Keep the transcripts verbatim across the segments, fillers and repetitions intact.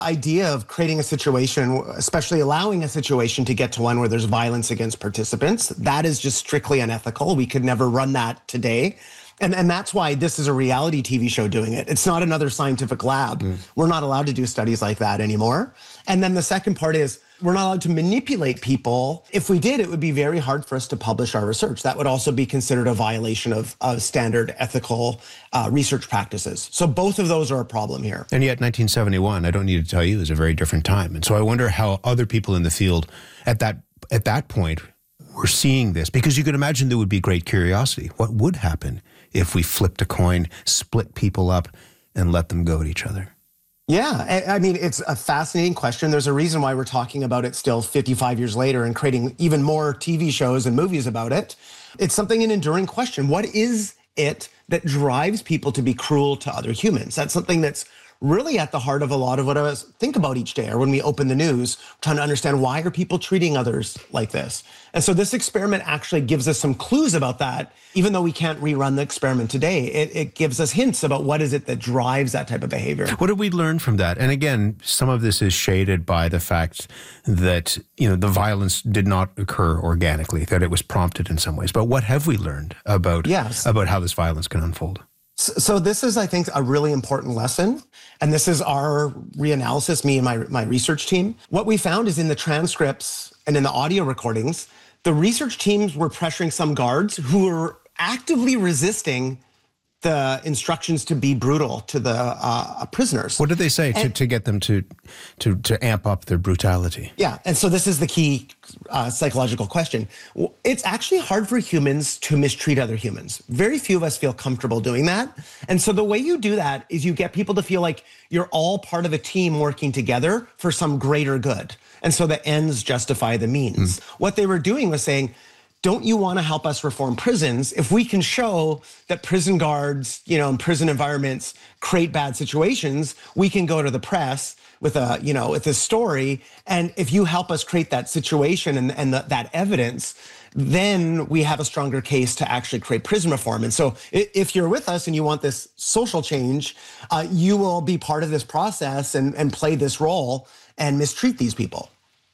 idea of creating a situation, especially allowing a situation to get to one where there's violence against participants, that is just strictly unethical. We could never run that today. And and that's why this is a reality T V show doing it. It's not another scientific lab. Mm. We're not allowed to do studies like that anymore. And then the second part is we're not allowed to manipulate people. If we did, it would be very hard for us to publish our research. That would also be considered a violation of, of standard ethical uh, research practices. So both of those are a problem here. And yet nineteen seventy-one, I don't need to tell you, is a very different time. And so I wonder how other people in the field at that at that point were seeing this, because you could imagine there would be great curiosity. What would happen if we flipped a coin, split people up, and let them go at each other? Yeah, I mean, it's a fascinating question. There's a reason why we're talking about it still fifty-five years later and creating even more T V shows and movies about it. It's something, an enduring question. What is it that drives people to be cruel to other humans? That's something that's really at the heart of a lot of what I think about each day, or when we open the news, trying to understand why are people treating others like this. And so this experiment actually gives us some clues about that. Even though we can't rerun the experiment today, it, it gives us hints about what is it that drives that type of behavior. What did we learn from that? And again, some of this is shaded by the fact that, you know, the violence did not occur organically, that it was prompted in some ways. But what have we learned about, yes. about how this violence can unfold? So this is, I think, a really important lesson. And this is our reanalysis, me and my, my research team. What we found is in the transcripts and in the audio recordings, the research teams were pressuring some guards who were actively resisting the instructions to be brutal to the uh, prisoners. What did they say and, to, to get them to, to, to amp up their brutality? Yeah, and so this is the key uh, psychological question. It's actually hard for humans to mistreat other humans. Very few of us feel comfortable doing that. And so the way you do that is you get people to feel like you're all part of a team working together for some greater good. And so the ends justify the means. Mm. What they were doing was saying, don't you want to help us reform prisons? If we can show that prison guards, you know, in prison environments create bad situations, we can go to the press with a, you know, with a story. And if you help us create that situation and, and the, that evidence, then we have a stronger case to actually create prison reform. And so if you're with us and you want this social change, uh, you will be part of this process and, and play this role and mistreat these people.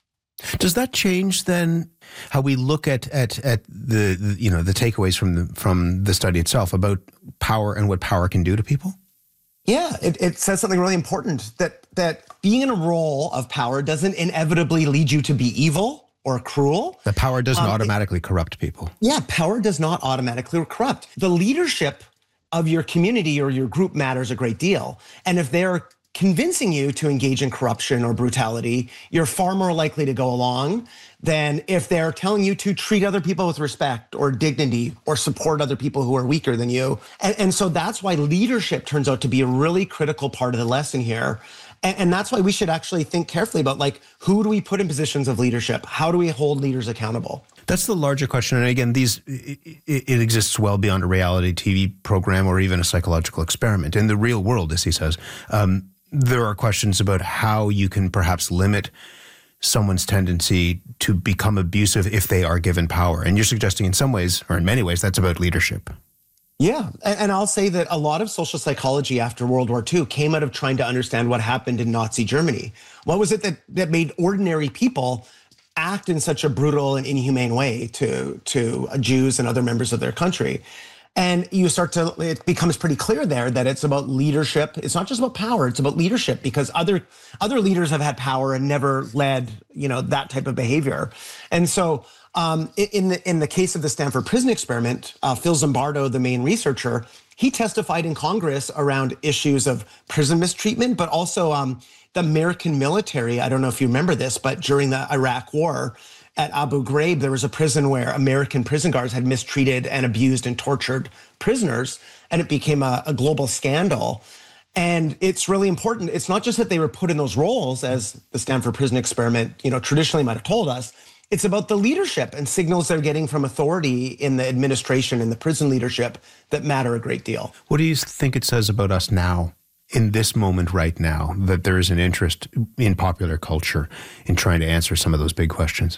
Does that change then how we look at at at the, the you know the takeaways from the from the study itself about power and what power can do to people? Yeah, it, it says something really important, that that being in a role of power doesn't inevitably lead you to be evil or cruel. The power doesn't um, automatically it, corrupt people. Yeah, power does not automatically corrupt. The leadership of your community or your group matters a great deal. And if they're convincing you to engage in corruption or brutality, you're far more likely to go along than if they're telling you to treat other people with respect or dignity or support other people who are weaker than you. And, and so that's why leadership turns out to be a really critical part of the lesson here. And, and that's why we should actually think carefully about, like, who do we put in positions of leadership? How do we hold leaders accountable? That's the larger question. And again, these it, it exists well beyond a reality T V program or even a psychological experiment. In the real world, as he says, um, there are questions about how you can perhaps limit someone's tendency to become abusive if they are given power. And you're suggesting in some ways, or in many ways, that's about leadership. Yeah, and I'll say that a lot of social psychology after World War Two came out of trying to understand what happened in Nazi Germany. What was it that, that made ordinary people act in such a brutal and inhumane way to, to Jews and other members of their country? And you start to, it becomes pretty clear there that it's about leadership. It's not just about power, it's about leadership, because other other leaders have had power and never led, you know, that type of behavior. And so um, in, the, in the case of the Stanford Prison Experiment, uh, Phil Zimbardo, the main researcher, he testified in Congress around issues of prison mistreatment, but also um, the American military. I don't know if you remember this, but during the Iraq War, at Abu Ghraib, there was a prison where American prison guards had mistreated and abused and tortured prisoners, and it became a, a global scandal. And it's really important. It's not just that they were put in those roles, as the Stanford Prison Experiment, you know, traditionally might have told us. It's about the leadership and signals they're getting from authority in the administration and the prison leadership that matter a great deal. What do you think it says about us now, in this moment right now, that there is an interest in popular culture in trying to answer some of those big questions?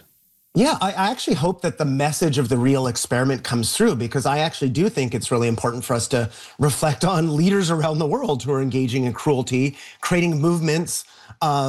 Yeah, I I actually hope that the message of the real experiment comes through, because I actually do think it's really important for us to reflect on leaders around the world who are engaging in cruelty, creating movements, uh,